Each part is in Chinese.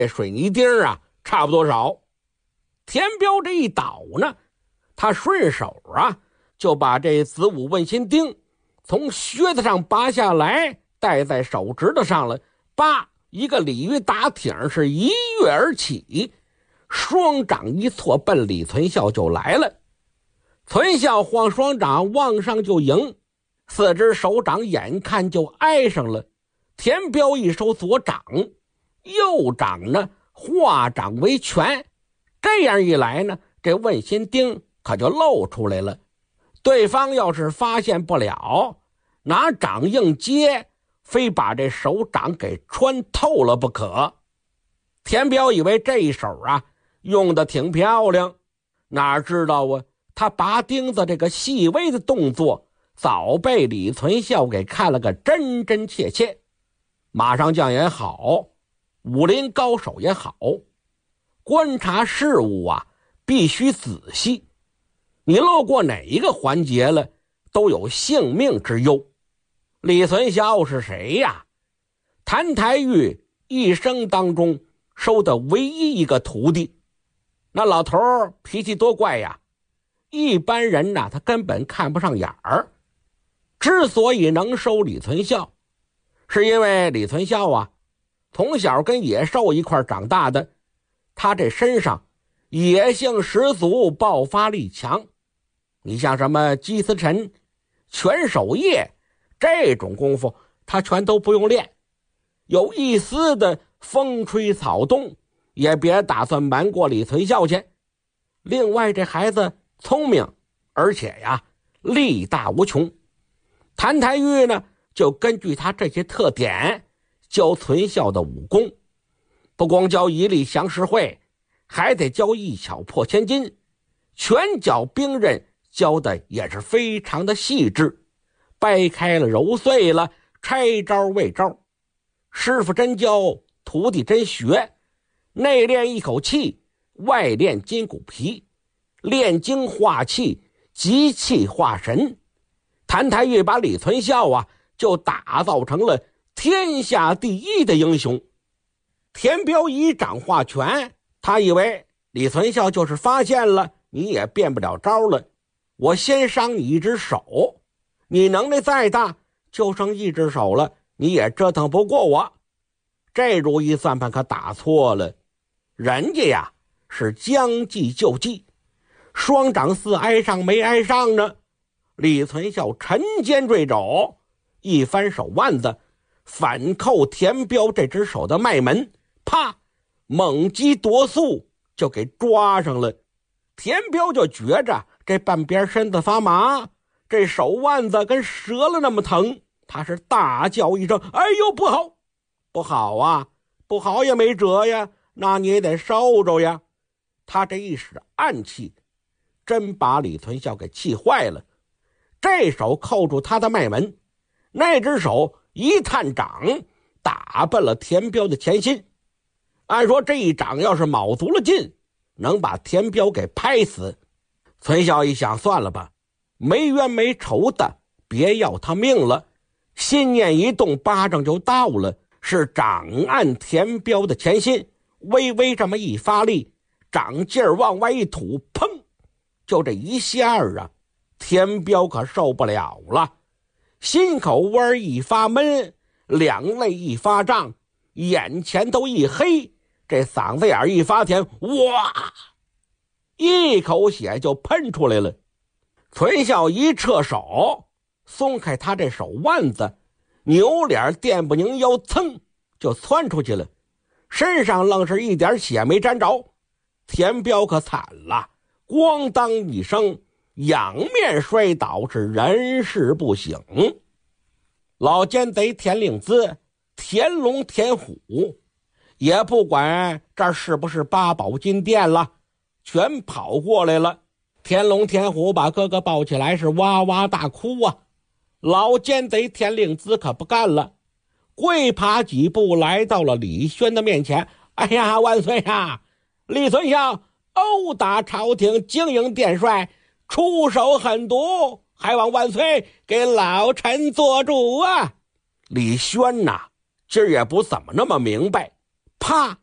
这水泥钉啊差不多少。田彪这一倒呢，他顺手啊就把这子午问心钉从靴子上拔下来，戴在手指头上了。叭，一个鲤鱼打挺是一跃而起，双掌一错，奔李存孝就来了。存孝晃双掌往上就迎，四只手掌眼看就挨上了。田彪一收左掌，右掌呢化掌为拳，这样一来呢，这问心钉可就露出来了。对方要是发现不了，拿掌硬接，非把这手掌给穿透了不可。田彪以为这一手啊用的挺漂亮，哪知道啊，他拔钉子这个细微的动作早被李存孝给看了个真真切切。马上将也好，武林高手也好，观察事物啊必须仔细，你漏过哪一个环节了，都有性命之忧。李存孝是谁呀？谭台玉一生当中收的唯一一个徒弟。那老头脾气多怪呀，一般人他根本看不上眼儿。之所以能收李存孝，是因为李存孝啊从小跟野兽一块长大的，他这身上野性十足，爆发力强。你像什么鸡司晨、拳手叶这种功夫，他全都不用练，有一丝的风吹草动也别打算瞒过李存孝去。另外这孩子聪明，而且呀力大无穷。谭台玉呢就根据他这些特点教存孝的武功，不光教一力降十会，还得教一巧破千金，拳脚兵刃教的也是非常的细致，掰开了揉碎了，拆招为招。师傅真教，徒弟真学，内练一口气，外练筋骨皮，炼精化气，集气化神。谭台玉把李存孝啊就打造成了天下第一的英雄。田彪以掌化拳，他以为李存孝就是发现了你也变不了招了，我先伤你一只手，你能耐再大，就剩一只手了，你也折腾不过我。这如意算盘可打错了，人家呀是将计就计，双掌似挨上没挨上呢。李存孝沉肩坠肘，一翻手腕子，反扣田彪这只手的脉门，啪，猛击夺速就给抓上了。田彪就觉着这半边身子发麻，这手腕子跟折了那么疼，他是大叫一声：哎呦，不好！不好啊，不好也没辙呀，那你也得受着呀。他这一使暗器，真把李存孝给气坏了。这手扣住他的脉门，那只手一探掌，打奔了田彪的前心。按说这一掌要是卯足了劲，能把田彪给拍死。存孝一想，算了吧，没冤没仇的，别要他命了。心念一动，巴掌就到了，是掌按田彪的前心，微微这么一发力，掌劲儿往外一吐，砰，就这一下啊，田彪可受不了了，心口窝一发闷，两肋一发胀，眼前都一黑，这嗓子眼一发甜，哇，一口血就喷出来了。存孝一撤手，松开他这手腕子，扭脸垫不拧腰，噌就窜出去了，身上愣是一点血没沾着。田彪可惨了，咣当一声，仰面摔倒，是人事不省。老奸贼田令孜、田龙、田虎也不管这是不是八宝金殿了，全跑过来了。田龙、田虎把哥哥抱起来，是哇哇大哭啊。老奸贼田令孜可不干了，跪爬几步来到了李轩的面前。哎呀，万岁呀！李存孝殴打朝廷经营殿帅，出手狠毒，还望万岁给老臣做主啊！李轩呐，今儿也不怎么那么明白，啪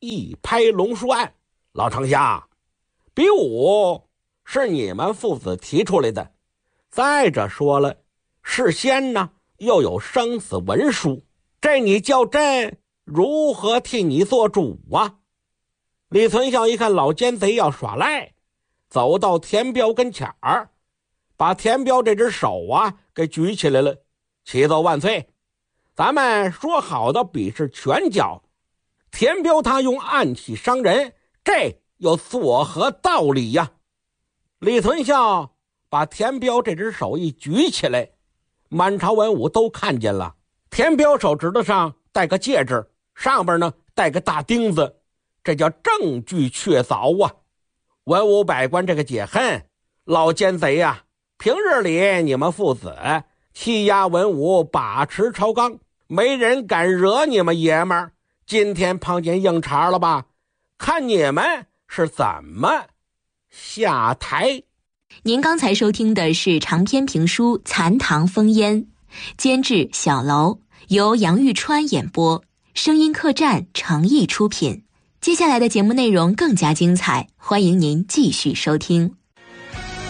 一拍龙书案：“老丞相，比武是你们父子提出来的，再者说了，事先呢又有生死文书，这你叫朕如何替你做主啊？”李存孝一看老奸贼要耍赖，走到田彪跟前儿，把田彪这只手啊给举起来了：“启奏万岁，咱们说好的比试拳脚，田彪他用暗器伤人，这又作何道理呀？”李存孝把田彪这只手一举起来，满朝文武都看见了，田彪手指头上戴个戒指，上边呢带个大钉子，这叫证据确凿啊！文武百官这个解恨，老奸贼啊，平日里你们父子欺压文武，把持朝纲，没人敢惹你们爷们儿，今天碰见硬茬了吧？看你们是怎么下台。 您刚才收听的是长篇评书《残唐烽烟》，监制小楼，由杨玉川演播，声音客栈诚意出品。接下来的节目内容更加精彩，欢迎您继续收听。